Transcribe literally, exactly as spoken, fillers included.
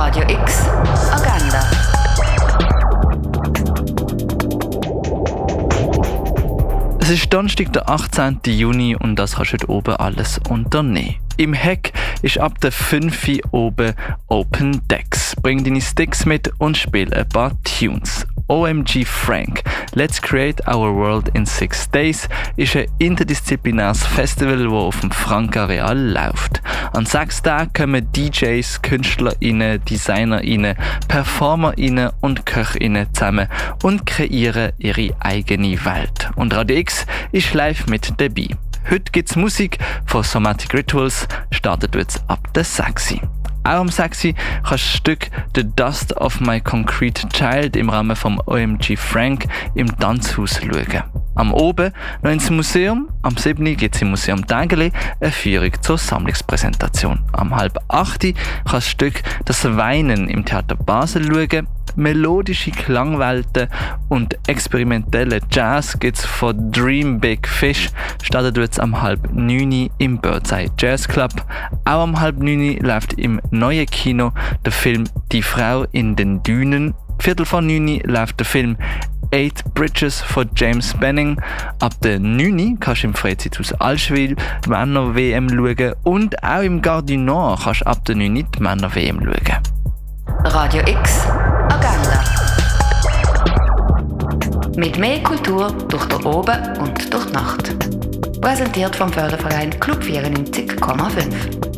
Radio X Agenda. Es ist Donnerstag, der achtzehnten Juni und das kannst du heute oben alles unternehmen. Im Heck ist ab der fünf Uhr oben Open Decks. Bring deine Sticks mit und spiel ein paar Tunes. O M G Frank, Let's Create Our World in Six Days ist ein interdisziplinäres Festival, das auf dem Frank-Areal läuft. An sechs Tagen kommen D Js, KünstlerInnen, DesignerInnen, PerformerInnen und KöchInnen zusammen und kreieren ihre eigene Welt. Und Radio X ist live mit dabei. Heute gibt's Musik von Somatic Rituals, startet jetzt ab der sechs Uhr. Auch um sechs Uhr kannst du das Stück «The Dust of My Concrete Child» im Rahmen vom O M G Frank im Tanzhaus schauen. Am Oben noch ins Museum. Am sieben Uhr gibt es im Museum Tägeli eine Führung zur Sammlungspräsentation. Am halb acht Uhr kannst du das Stück «Das Weinen» im Theater Basel schauen. Melodische Klangwelten und experimentelle Jazz gibt es von Dream Big Fish. Startet jetzt am halb neun Uhr im Birdseye Jazz Club. Auch am halb neun Uhr läuft im neuen Kino der Film «Die Frau in den Dünen». Viertel vor neun Uhr läuft der Film «Eight Bridges» von James Benning. Ab der neun Uhr kannst du im Freizeithaus Allschwil die Männer-W M schauen und auch im Gare du Nord kannst du ab der neun Uhr die Männer-W M schauen. Radio X Agenda. Mit mehr Kultur durch den Oben und durch die Nacht. Präsentiert vom Förderverein Club vierundneunzig Komma fünf.